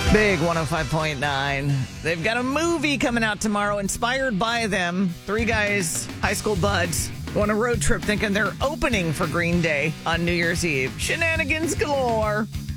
Big 105.9. They've got a movie coming out tomorrow inspired by them. Three guys, high school buds, go on a road trip thinking they're opening for Green Day on New Year's Eve. Shenanigans galore.